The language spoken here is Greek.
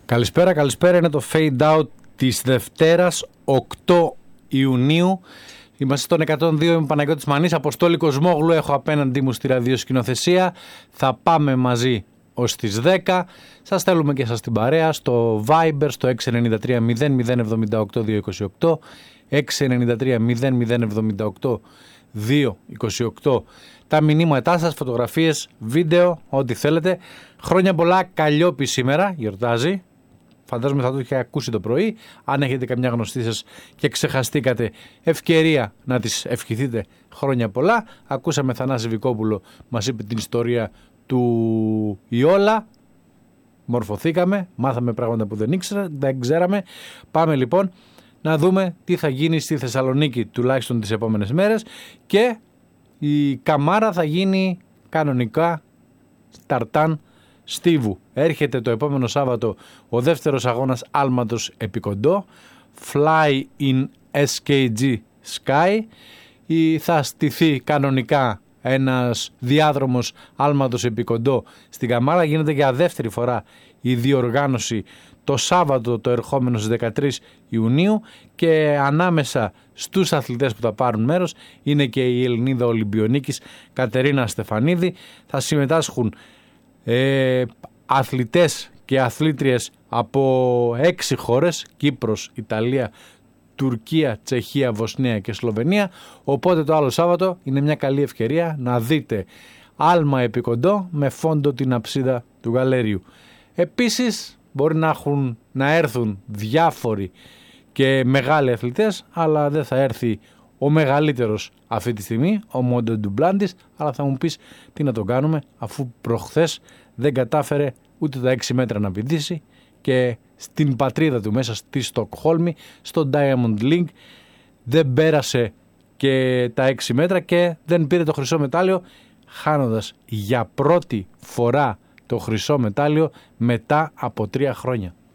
Καλησπέρα, είναι το Fade Out της Δευτέρας 8 Ιουνίου. Είμαστε στον 102, είμαι Παναγιώτης Μανής, Αποστόλη Κοσμόγλου έχω απέναντί μου στη ραδιοσκηνοθεσία. Θα πάμε μαζί ως τις 10. Σας θέλουμε και σας την παρέα στο Viber, στο 693 0078 228, 693 0078 228. Τα μηνύματά σας, φωτογραφίες, βίντεο, ό,τι θέλετε. Χρόνια πολλά, Καλλιόπη σήμερα γιορτάζει. Φαντάζομαι θα το είχε ακούσει το πρωί. Αν έχετε καμιά γνωστή σας και ξεχαστήκατε, ευκαιρία να της ευχηθείτε χρόνια πολλά. Ακούσαμε Θανάση Βικόπουλο, μας είπε την ιστορία του Ιόλα. Μορφωθήκαμε, μάθαμε πράγματα που δεν ξέραμε. Πάμε λοιπόν να δούμε τι θα γίνει στη Θεσσαλονίκη τουλάχιστον τις επόμενες μέρες, και η Καμάρα θα γίνει κανονικά Ταρτάν Στίβου. Έρχεται το επόμενο Σάββατο ο δεύτερος αγώνας άλματος επί κοντό, Fly in SKG Sky. Θα στηθεί κανονικά ένας διάδρομος άλματος επί κοντό στην Καμάρα. Γίνεται για δεύτερη φορά η διοργάνωση το Σάββατο το ερχόμενο στις 13 Ιουνίου, και ανάμεσα στους αθλητές που θα πάρουν μέρος είναι και η Ελληνίδα Ολυμπιονίκης Κατερίνα Στεφανίδη. Θα συμμετάσχουν αθλητές και αθλήτριες από 6 χώρες, Κύπρος, Ιταλία, Τουρκία, Τσεχία, Βοσνία και Σλοβενία. Οπότε το άλλο Σάββατο είναι μια καλή ευκαιρία να δείτε άλμα επί κοντό με φόντο την αψίδα του Γαλέριου. Επίσης μπορεί να έρθουν διάφοροι και μεγάλοι αθλητές, αλλά δεν θα έρθει ο μεγαλύτερος αυτή τη στιγμή, ο Μόντο Ντουμπλάντης. Αλλά θα μου πεις τι να τον κάνουμε, αφού προχθές δεν κατάφερε ούτε τα 6 μέτρα να πηδήσει, και στην πατρίδα του μέσα στη Στοκχόλμη, στο Diamond League, δεν πέρασε και τα 6 μέτρα και δεν πήρε το χρυσό μετάλλιο, χάνοντας για πρώτη φορά το χρυσό μετάλλιο μετά από 3 χρόνια.